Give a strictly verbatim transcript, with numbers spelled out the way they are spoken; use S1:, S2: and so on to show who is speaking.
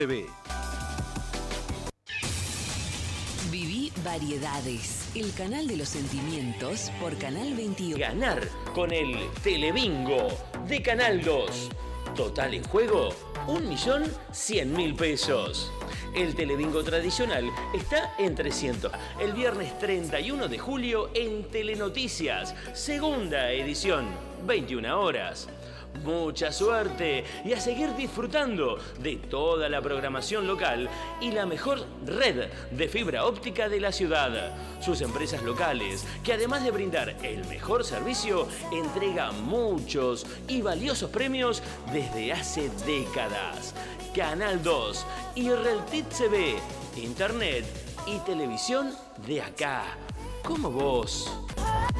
S1: T V.
S2: Viví Variedades, el canal de los sentimientos por Canal veintiuno.
S3: Ganar con el Telebingo de Canal dos. Total en juego, un millón cien mil pesos. El Telebingo tradicional está en trescientos. El viernes treinta y uno de julio en Telenoticias, segunda edición, veintiuna horas. Mucha suerte y a seguir disfrutando de toda la programación local y la mejor red de fibra óptica de la ciudad. Sus empresas locales, que además de brindar el mejor servicio, entregan muchos y valiosos premios desde hace décadas. Canal dos y Reltit T V, internet y televisión de acá, como vos.